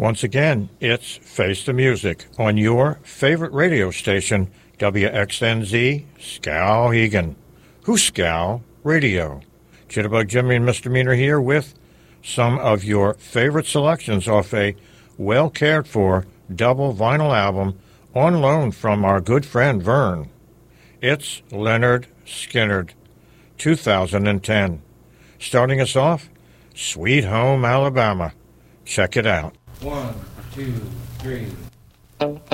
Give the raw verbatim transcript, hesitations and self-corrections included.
Once again, it's Face the Music on your favorite radio station, W X N Z, Skowhegan. Hooskow Radio. Jitterbug Jimmy and Misdemeanor here with some of your favorite selections off a well-cared-for double vinyl album on loan from our good friend Vern. It's Lynyrd Skynyrd, two thousand ten. Starting us off, Sweet Home Alabama. Check it out. One, two, three.